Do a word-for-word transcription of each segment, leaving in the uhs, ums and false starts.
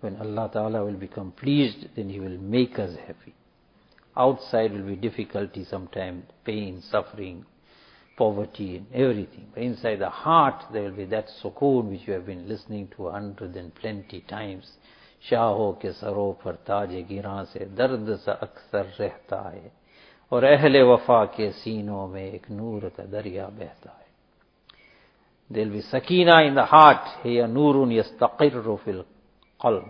When Allah Ta'ala will become pleased, then He will make us happy. Outside will be difficulty sometimes, pain, suffering, poverty and everything. But inside the heart there will be that sukoon which you have been listening to a hundred and plenty times. शाहों के सरों पर ताजे गिरां से दर्द सा अक्सर रहता है और अहले वफा के सीनों में एक नूर का दरिया बहता है. There will be sakina in the heart. Hiya nurun yastaqirru fil qalb.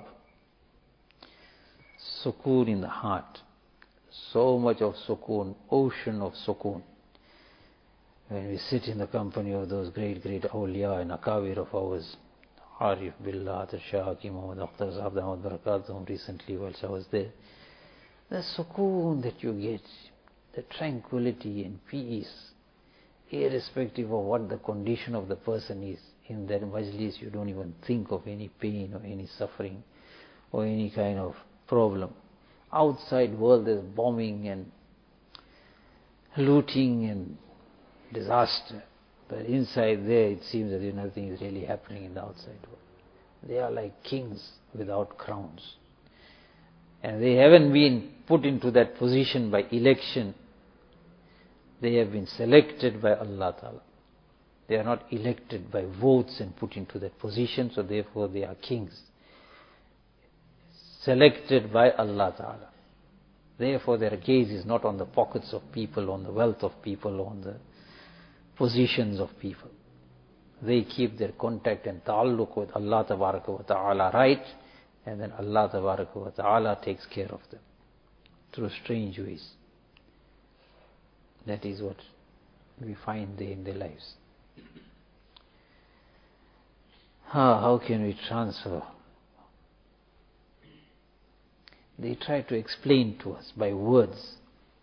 Sukoon in the heart. So much of sukoon, ocean of sukoon. When we sit in the company of those great, great awliya and akabir of ours, Arif Billah, Shah Hakim Muhammad Akhtar Sahab Ahmad Barakatum, recently whilst I was there, the sukoon that you get, the tranquility and peace, irrespective of what the condition of the person is, in that majlis you don't even think of any pain or any suffering or any kind of problem. Outside world there's bombing and looting and disaster. But inside there it seems that nothing is really happening in the outside world. They are like kings without crowns. And they haven't been put into that position by election. They have been selected by Allah Ta'ala. They are not elected by votes and put into that position, so therefore they are kings. Selected by Allah Ta'ala. Therefore their gaze is not on the pockets of people, on the wealth of people, on the positions of people. They keep their contact and ta'alluq with Allah Tabaraka wa Ta'ala right, and then Allah Tabaraka wa Ta'ala takes care of them through strange ways. That is what we find there in their lives. How, how can we transfer? They try to explain to us by words.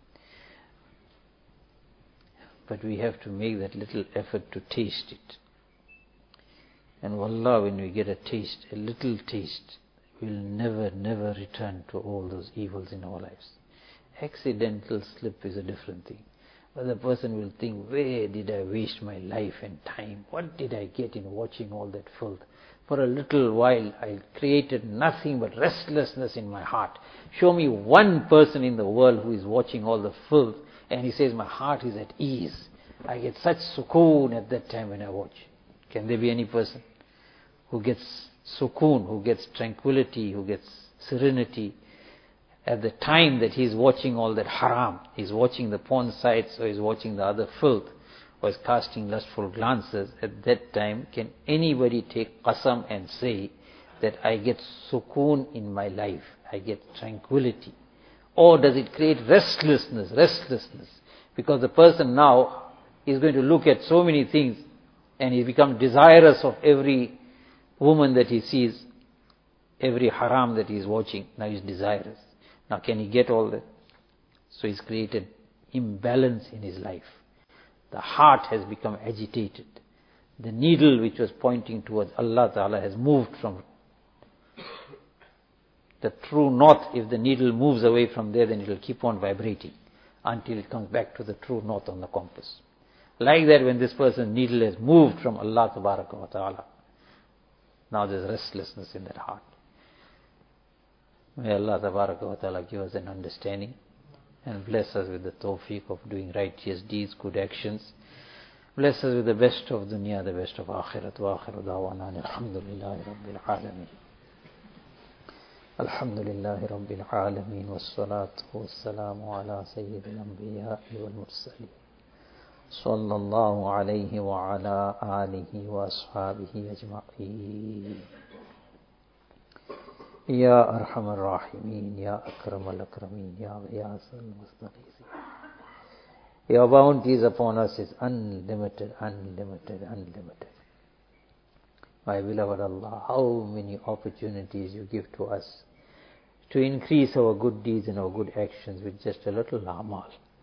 But we have to make that little effort to taste it. And wallah, when we get a taste, a little taste, we'll never, never return to all those evils in our lives. Accidental slip is a different thing. But the person will think, where did I waste my life and time? What did I get in watching all that filth? For a little while, I created nothing but restlessness in my heart. Show me one person in the world who is watching all the filth, and he says, my heart is at ease. I get such sukoon at that time when I watch. Can there be any person who gets sukoon, who gets tranquility, who gets serenity at the time that he's watching all that haram? He's watching the porn sites, or he's watching the other filth, or is casting lustful glances. At that time, can anybody take qasam and say that I get sukoon in my life, I get tranquility? Or does it create restlessness, restlessness? Because the person now is going to look at so many things and he becomes desirous of every woman that he sees, every haram that he is watching. Now he's desirous. Now can he get all that? So he's created imbalance in his life. The heart has become agitated. The needle which was pointing towards Allah Ta'ala has moved from the true north. If the needle moves away from there, then it will keep on vibrating until it comes back to the true north on the compass. Like that, when this person's needle has moved from Allah Tabaraka wa Ta'ala, now there's restlessness in that heart. May Allah Tabaraka wa Ta'ala give us an understanding and bless us with the tawfiq of doing righteous deeds, good actions. Bless us with the best of dunya, the best of akhirat. Wa akhiru da'wana alhamdulillahi rabbil alameen. الحمد لله رب العالمين والصلاة والسلام على سيد الأنبياء والمرسلين صلى الله عليه وعلى آله وأصحابه أجمعين يا أرحم الراحمين يا أكرم الأكرمين يا غياث المستغيثين. Your bounties upon us is unlimited, unlimited, unlimited. My beloved Allah, how many opportunities you give to us to increase our good deeds and our good actions with just a little amal.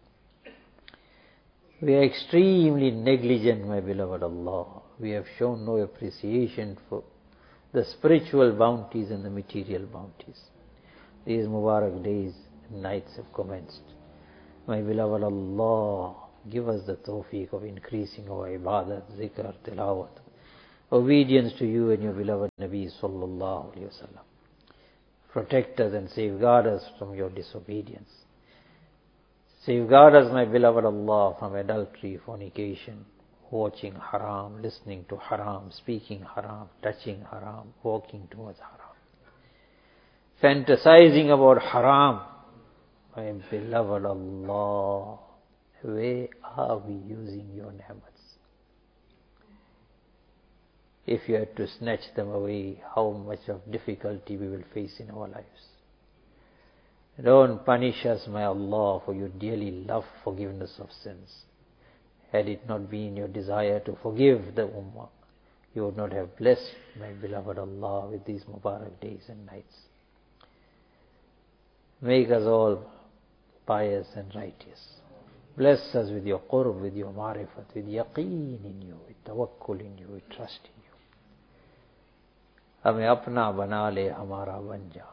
We are extremely negligent, my beloved Allah. We have shown no appreciation for the spiritual bounties and the material bounties. These Mubarak days and nights have commenced. My beloved Allah, give us the tawfiq of increasing our ibadat, zikr, tilawat, obedience to you and your beloved Nabi sallallahu alayhi wa sallam. Protect us and safeguard us from your disobedience. Safeguard us, my beloved Allah, from adultery, fornication, watching haram, listening to haram, speaking haram, touching haram, walking towards haram, fantasizing about haram. My beloved Allah, where are we using your ni'mats? If you had to snatch them away, how much of difficulty we will face in our lives. Don't punish us, my Allah, for you dearly love forgiveness of sins. Had it not been your desire to forgive the Ummah, you would not have blessed my beloved Allah with these Mubarak days and nights. Make us all pious and righteous. Bless us with your qurb, with your marifat, with yaqeen in you, with tawakkul in you, with trust in you. हमें अपना बना ले, हमारा बन जा.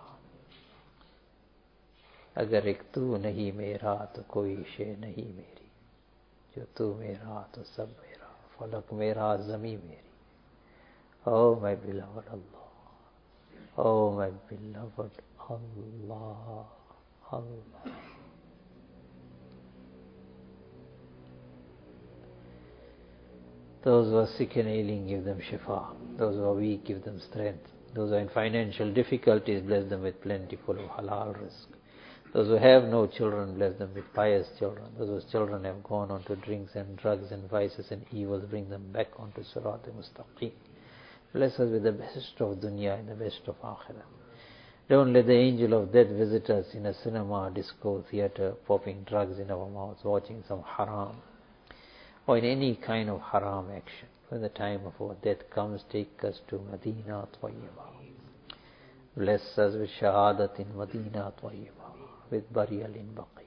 अगर एक तू नहीं मेरा तो कोई शे नहीं मेरी. जो तू मेरा तो सब मेरा. फलक मेरा, ज़मी मेरी. Oh my beloved Allah. Oh my beloved Allah. Allah. Those who are sick and ailing, give them shifa. Those who are weak, give them strength. Those who are in financial difficulties, bless them with plentiful of halal rizq. Those who have no children, bless them with pious children. Those whose children have gone on to drinks and drugs and vices and evils, bring them back onto Sirat al-Mustaqim. Bless us with the best of dunya and the best of akhirah. Don't let the angel of death visit us in a cinema, disco, theater, popping drugs in our mouths, watching some haram, or in any kind of haram action. When the time of our death comes, take us to Madinah Tayyibah. Bless us with shahadat in Madinah Tayyibah, with burial in Baqi.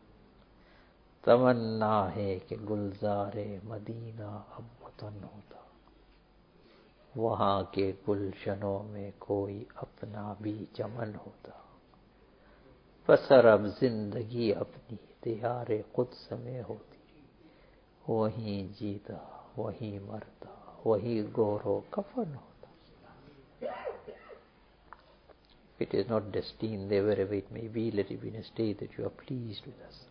तमन्ना है कि Gulzare Medina अब वतन होता, वहाँ के गुलशनों में कोई अपना भी चमन होता. बसर अब जिंदगी अपनी दियारे कुद्स में होती, वहीं जीता वहीं मरता, वहीं गोरो कफन होता. If it is not destined there, wherever it may be, let it be in a state that you are pleased with us.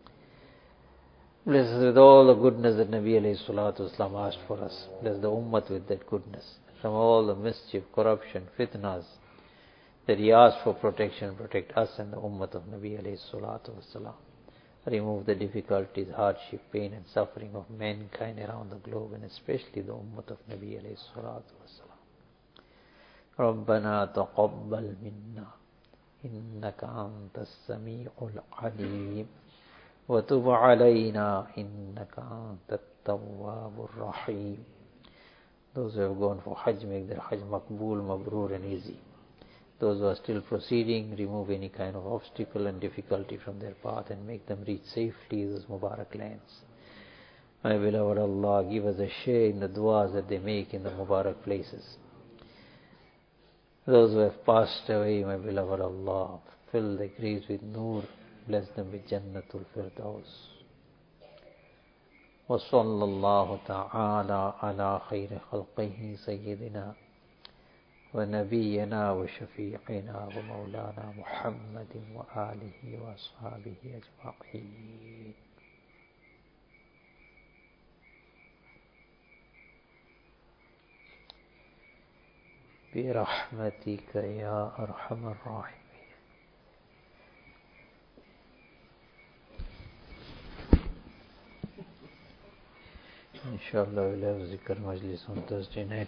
Bless us with all the goodness that Nabi alayhi salatu wasalam asked for us. Bless the ummah with that goodness. From all the mischief, corruption, fitnas that he asked for protection, protect us and the ummah of Nabi alayhi salatu wasalam. Remove the difficulties, hardship, pain and suffering of mankind around the globe, and especially the ummah of Nabi alayhi salatu wasalam. ربنا تقبل منا إنك أنت السميع العليم وتب علينا إنك أنت التواب الرحيم. Those who have gone for Hajj, make their Hajj maqbool, mabrur and easy. Those who are still proceeding, remove any kind of obstacle and difficulty from their path and make them reach safely those Mubarak lands. My beloved Allah, give us a share in the du'as that they make in the Mubarak places. Those who have passed away, my beloved Allah, fill their graves with nur, bless them with Jannatul Firdaus. Wa sallallahu ta'ala ala khayri khalqihi sayyidina wa nabiyyina wa shafi'ina wa maulana Muhammadin wa alihi wa ashabihi ajma'in. برحمتك يا أرحم الراحمين. Inshallah we'll have zikr majlis on Thursday night.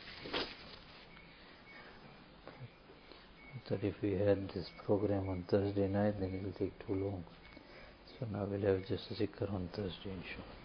But if we had this program on Thursday night, then it will take too long. So now we'll have just zikr on Thursday, inshallah.